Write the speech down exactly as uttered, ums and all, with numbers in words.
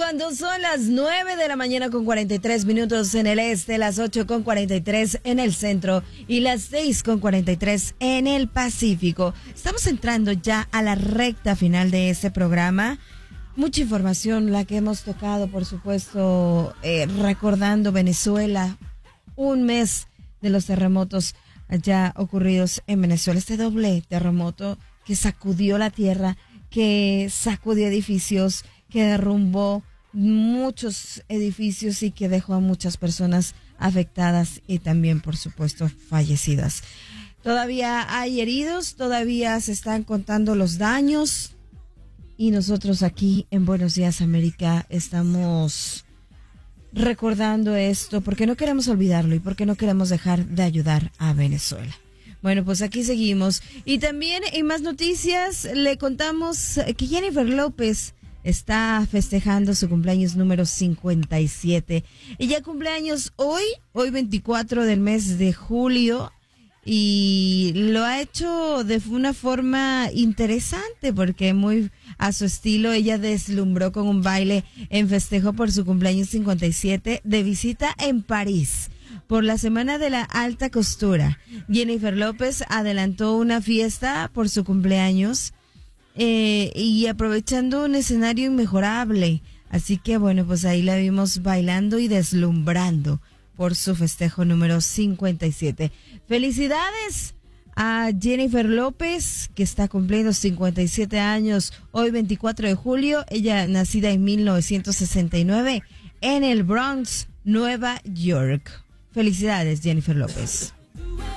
cuando son las nueve de la mañana con cuarenta y tres minutos en el este, las ocho con cuarenta y tres en el centro y las seis con cuarenta y tres en el Pacífico. Estamos entrando ya a la recta final de este programa. Mucha información la que hemos tocado, por supuesto, eh, recordando Venezuela, un mes de los terremotos ya ocurridos en Venezuela. Este doble terremoto que sacudió la tierra, que sacudió edificios, que derrumbó muchos edificios y que dejó a muchas personas afectadas y también, por supuesto, fallecidas. Todavía hay heridos, todavía se están contando los daños y nosotros aquí en Buenos Días América estamos recordando esto porque no queremos olvidarlo y porque no queremos dejar de ayudar a Venezuela. Bueno, pues aquí seguimos. Y también en más noticias le contamos que Jennifer López está festejando su cumpleaños número cincuenta y siete. Ella cumpleaños hoy, hoy veinticuatro del mes de julio, y lo ha hecho de una forma interesante porque muy a su estilo. Ella deslumbró con un baile en festejo por su cumpleaños cincuenta y siete de visita en París por la Semana de la Alta Costura. Jennifer López adelantó una fiesta por su cumpleaños eh, y aprovechando un escenario inmejorable. Así que bueno, pues ahí la vimos bailando y deslumbrando por su festejo número cincuenta y siete. Felicidades a Jennifer López, que está cumpliendo cincuenta y siete años hoy veinticuatro de julio. Ella nacida en mil novecientos sesenta y nueve en el Bronx, Nueva York. Felicidades, Jennifer López.